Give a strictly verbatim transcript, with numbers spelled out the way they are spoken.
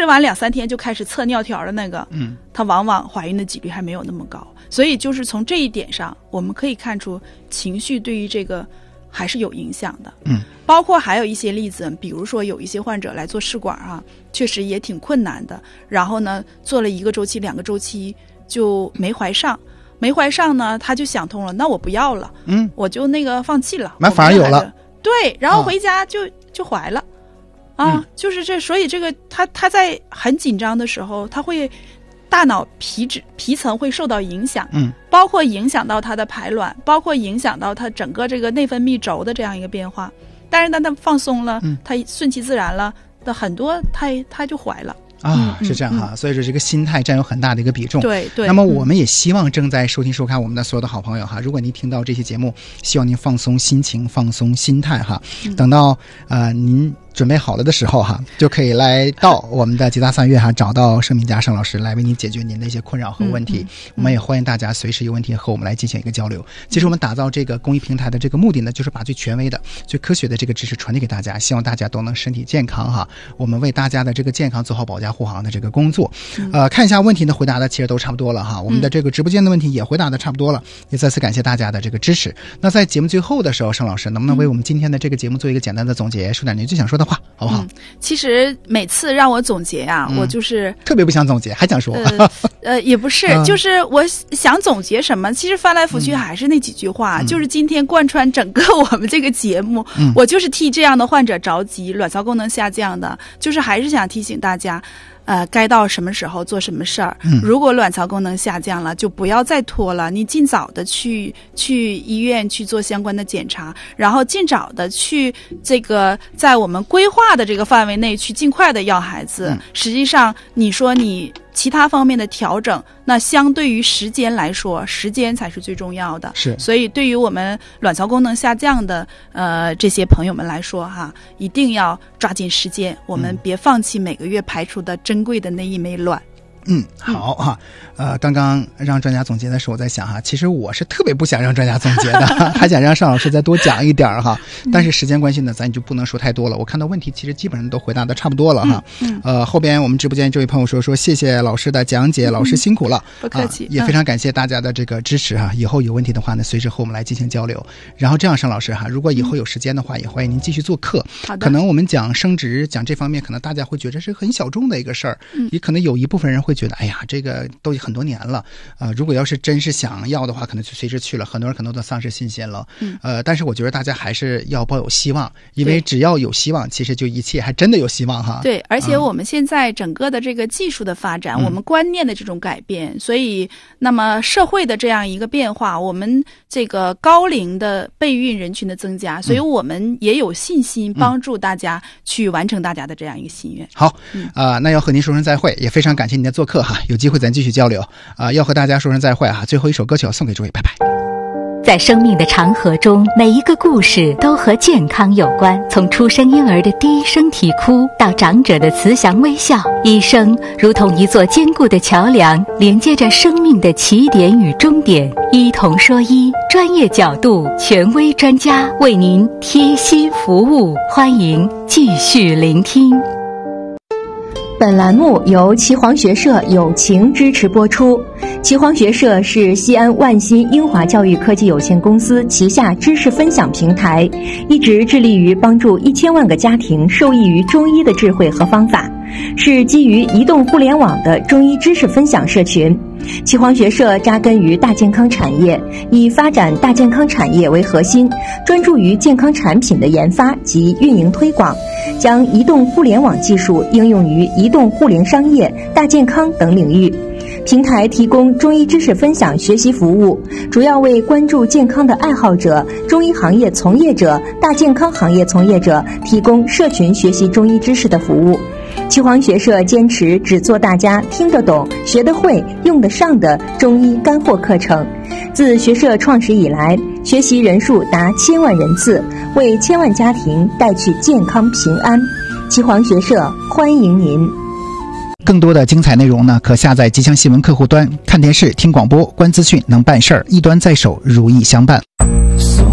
完两三天就开始测尿条的那个，嗯，她往往怀孕的几率还没有那么高。所以就是从这一点上，我们可以看出情绪对于这个还是有影响的。嗯，包括还有一些例子，比如说有一些患者来做试管啊，确实也挺困难的。然后呢，做了一个周期、两个周期就没怀上，没怀上呢，他就想通了，那我不要了，嗯，我就那个放弃了， 那反而有了， 对，然后回家就、哦、就怀了，啊，嗯、就是这，所以这个他他在很紧张的时候，他会。大脑皮质皮层会受到影响，嗯，包括影响到它的排卵，包括影响到它整个这个内分泌轴的这样一个变化。但是当它放松了，嗯，它顺其自然了，的很多它它就怀了。 啊，是这样哈、嗯嗯，所以说这个心态占有很大的一个比重。 对对。 那么我们也希望正在收听收看我们的所有的好朋友哈，如果您听到这期节目，希望您放松心情，放松心态哈，嗯、等到呃您准备好了的时候哈，就可以来到我们的吉大三月哈，找到盛敏佳盛老师来为您解决您的一些困扰和问题。嗯嗯、我们也欢迎大家随时有问题和我们来进行一个交流。其实我们打造这个公益平台的这个目的呢，就是把最权威的、最科学的这个知识传递给大家，希望大家都能身体健康哈。我们为大家的这个健康做好保驾护航的这个工作。呃，看一下问题呢，回答的其实都差不多了哈。我们的这个直播间的问题也回答的差不多了，也再次感谢大家的这个支持。那在节目最后的时候，盛老师能不能为我们今天的这个节目做一个简单的总结，说点您最想说的话，好不好？嗯、 其实每次让我总结啊，嗯、我就是特别不想总结，还想说。 呃, 呃，也不是，就是我想总结什么，其实翻来覆去还是那几句话，嗯、就是今天贯穿整个我们这个节目，嗯、我就是替这样的患者着急，卵巢功能下降的，就是还是想提醒大家。呃，该到什么时候做什么事儿。嗯，如果卵巢功能下降了，就不要再拖了，你尽早的去去医院去做相关的检查，然后尽早的去这个在我们规划的这个范围内去尽快的要孩子。嗯、实际上，你说你其他方面的调整，那相对于时间来说，时间才是最重要的。 是， 所以对于我们卵巢功能下降的呃这些朋友们来说哈，一定要抓紧时间，我们别放弃每个月排出的珍贵的那一枚卵。 嗯，好哈，呃，刚刚让专家总结的时候，我在想哈，其实我是特别不想让专家总结的，还想让尚老师再多讲一点哈。但是时间关系呢，咱就不能说太多了。我看到问题其实基本上都回答的差不多了哈。嗯嗯、呃，后边我们直播间这位朋友说说谢谢老师的讲解，老师辛苦了， 不客气、 啊，也非常感谢大家的这个支持哈。以后有问题的话呢，随时和我们来进行交流。然后这样，尚老师哈，如果以后有时间的话，也欢迎您继续做课。 好的。 可能我们讲生殖，讲这方面，可能大家会觉得是很小众的一个事儿，嗯、也可能有一部分人会觉得，哎呀，这个。都很多年了，呃，如果要是真是想要的话，可能就随时去了，很多人可能都丧失信心了。嗯，呃，但是我觉得大家还是要抱有希望，因为只要有希望，其实就一切还真的有希望哈。 对，而且我们现在整个的这个技术的发展，嗯、我们观念的这种改变，所以那么社会的这样一个变化，我们这个高龄的备孕人群的增加，所以我们也有信心帮助大家去完成大家的这样一个心愿。 好，啊、嗯呃，那要和您说声再会，也非常感谢您的做客哈，有机会咱继续交流啊、呃！要和大家说声再会啊！最后一首歌曲要送给诸位，拜拜。 在生命的长河中，每一个故事都和健康有关。从出生婴儿的第一声啼哭，到长者的慈祥微笑，医生如同一座坚固的桥梁，连接着生命的起点与终点。医同说医，专业角度，权威专家为您贴心服务，欢迎继续聆听。 本栏目由岐黄学社友情支持播出。岐黄学社是西安万新英华教育科技有限公司旗下知识分享平台，一直致力于帮助一千万个家庭受益于中医的智慧和方法，是基于移动互联网的中医知识分享社群。岐黄学社扎根于大健康产业，以发展大健康产业为核心，专注于健康产品的研发及运营推广，将移动互联网技术应用于移动互联商业、大健康等领域。平台提供中医知识分享学习服务，主要为关注健康的爱好者、中医行业从业者、大健康行业从业者提供社群学习中医知识的服务。岐黄学社坚持只做大家听得懂、学得会、用得上的中医干货课程。自学社创始以来，学习人数达千万人次，为千万家庭带去健康平安。岐黄学社欢迎您。 更多的精彩内容呢，可下载吉祥新闻客户端，看电视、听广播、观资讯，能办事儿，一端在手，如意相伴。